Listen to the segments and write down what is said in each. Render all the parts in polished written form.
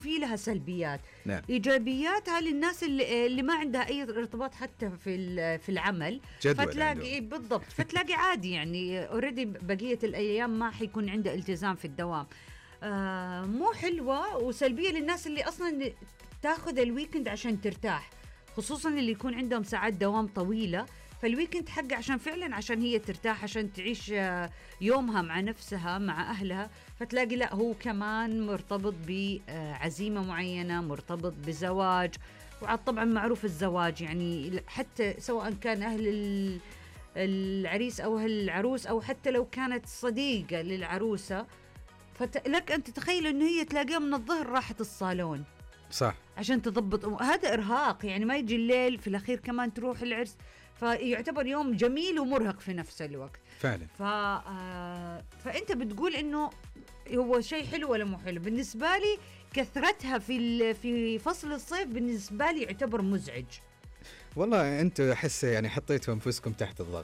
في لها سلبيات. نعم. ايجابياتها للناس اللي ما عندها اي ارتباط حتى في العمل، فتلاقي بالضبط فتلاقي عادي يعني اوريدي بقيه الايام ما حيكون عنده التزام في الدوام. مو حلوه، وسلبيه للناس اللي اصلا تاخذ الويكند عشان ترتاح، خصوصا اللي يكون عندهم ساعات دوام طويله، فالويكند حقه عشان فعلا عشان هي ترتاح، عشان تعيش يومها مع نفسها مع أهلها. فتلاقي لا هو كمان مرتبط بعزيمة معينة، مرتبط بزواج، وعاد طبعا معروف الزواج يعني حتى سواء كان أهل العريس أو أهل العروس، أو حتى لو كانت صديقة للعروسة، فلك أن تتخيل أنه هي تلاقيها من الظهر راحت الصالون صح عشان تضبط هذا إرهاق يعني، ما يجي الليل في الأخير كمان تروح العرس، فيعتبر يوم جميل ومرهق في نفس الوقت فعلا. فأنت بتقول إنه هو شيء حلو ولا مو حلو؟ بالنسبة لي كثرتها في فصل الصيف بالنسبة لي يعتبر مزعج. والله أنتوا أحس يعني حطيتوا أنفسكم تحت الضغط.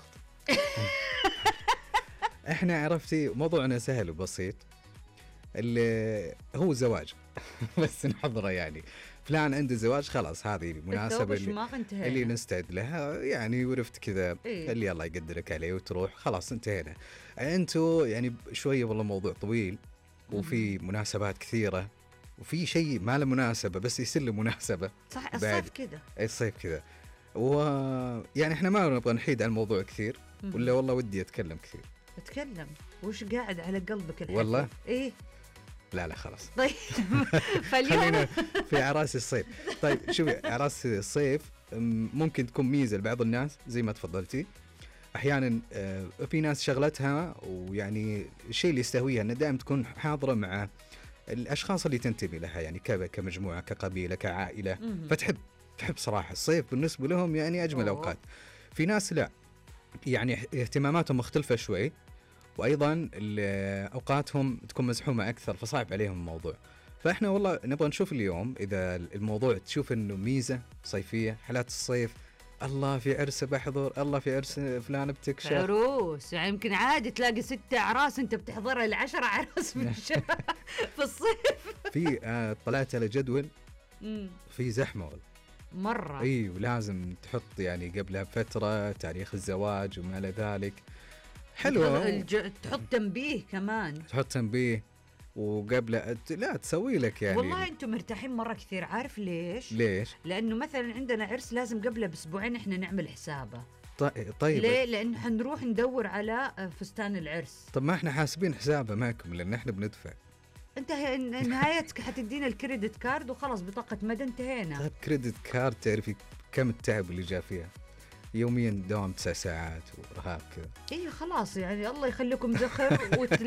إحنا عرفتي موضوعنا سهل وبسيط، اللي هو زواج. بس نحضره يعني فلان عنده زواج، خلاص هذه المناسبة اللي نستعد لها يعني، ورفت كذا إيه؟ اللي الله يقدرك عليه وتروح، خلاص انتهينا. انتوا يعني شوية والله موضوع طويل، وفي مناسبات كثيرة، وفي شيء ما له مناسبة بس يصير له مناسبة. صح الصيف كذا، الصيف كذا، ويعني احنا ما نبغى نحيد عن الموضوع كثير، ولا والله ودي اتكلم كثير. اتكلم، وش قاعد على قلبك الحين؟ والله ايه لا خلاص. طيب فاليوم خلينا في أعراس الصيف. طيب شوفي، أعراس الصيف ممكن تكون ميزة لبعض الناس زي ما تفضلتي. أحيانا في ناس شغلتها ويعني الشيء اللي يستهويها أنها دائما تكون حاضرة مع الأشخاص اللي تنتمي لها، يعني كمجموعة كقبيلة كعائلة، فتحب صراحة الصيف بالنسبة لهم يعني أجمل أوقات. في ناس لا، يعني اهتماماتهم مختلفة شوي، وأيضا أوقاتهم تكون مزحومة أكثر، فصعب عليهم الموضوع. فإحنا والله نبغى نشوف اليوم إذا الموضوع تشوف إنه ميزة صيفية، حالات الصيف، الله في عرس بحضر، الله في عرس فلان بتكشف عروس، يعني يمكن عادي تلاقي 6 أعراس أنت بتحضرها ل10 أعراس في الصيف. في طلعت على جدول في زحمة والله مرة. أي، ولازم تحط يعني قبلها بفترة تاريخ الزواج وما إلى ذلك. حلوة. تحط تنبيه كمان، تحط تنبيه وقبل لا تسوي لك يعني. والله انتم مرتاحين مرة كثير. عارف ليش؟ لأنه مثلا عندنا عرس لازم قبله بأسبوعين احنا نعمل حسابه. طيب ليه؟ لأنه حنروح ندور على فستان العرس. طب ما احنا حاسبين حسابه معكم لأن احنا بندفع. انت نهايتك حتدينا الكريدت كارد وخلاص بطاقة مدى، انتهينا. طيب كريدت كارد تعرفي كم التعب اللي جاء فيها؟ يوميا دوام 9 ساعات ورهاب كذا. ايه خلاص يعني الله يخليكم ذخر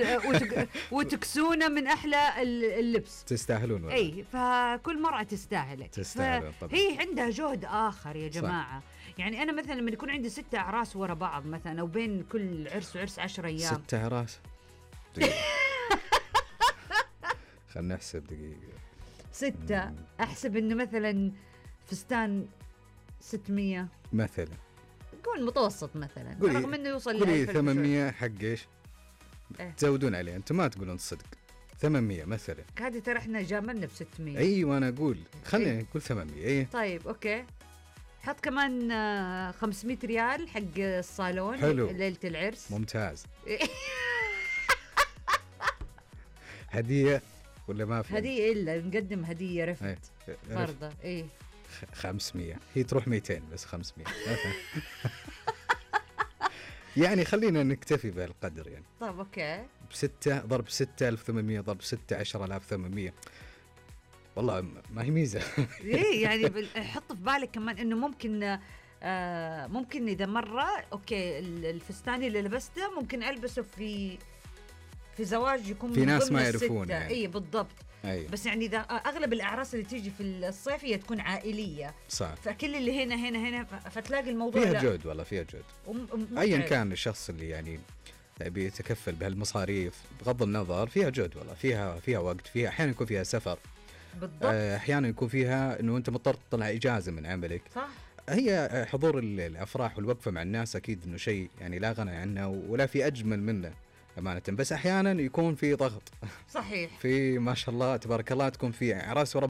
وتكسونا من احلى اللبس. تستاهلون والله. اي فكل مرة تستاهلك. تستاهلون طبعا. هي عندها جهد اخر يا جماعة. صح. يعني انا مثلا لما يكون عندي 6 أعراس ورا بعض مثلا، او بين كل عرس وعرس 10 أيام. 6 أعراس خلنا نحسب دقيقة. 6 احسب انه مثلا فستان 600 مثلا، قول متوسط مثلا، رغم انه يوصل ل 800 حق ايش؟ تزودون عليه، انتم ما تقولون صدق. 800 مثلا، هذه ترى احنا جاملنا ب 600. ايوه انا اقول خلينا نقول 800. اي طيب اوكي، حط كمان 500 ريال حق الصالون. حلو. ليلة العرس ممتاز. هدية ولا ما في هدية؟ إلا نقدم هدية رفت برضه. إيه 500 هي تروح 200 بس 500. يعني خلينا نكتفي بهالقدر يعني. طب أوكي، ب6 ضرب 6800 ضرب 6 10800 والله ما هي ميزة. إيه يعني حط في بالك كمان إنه ممكن إذا مرة أوكي الفستان اللي لبسته ممكن ألبسه في زواج يكون في ناس ما يعرفون يعني. إيه بالضبط. أيوة. بس يعني إذا أغلب الأعراس اللي تيجي في الصيف هي تكون عائلية. صح. فكل اللي هنا فتلاقي الموضوع فيها جهد والله، فيها جهد. أيا كان الشخص اللي يعني بيتكفل بهالمصاريف بغض النظر فيها جهد والله، فيها وقت، فيها أحيانا يكون فيها سفر بالضبط. أحيانا يكون فيها إنه أنت مضطر تطلع إجازة من عملك. صح. هي حضور الأفراح والوقفة مع الناس أكيد إنه شيء يعني لا غنى عنه ولا في أجمل منه امانه. بس احيانا يكون في ضغط صحيح، في ما شاء الله تبارك الله تكون في اعراس ورا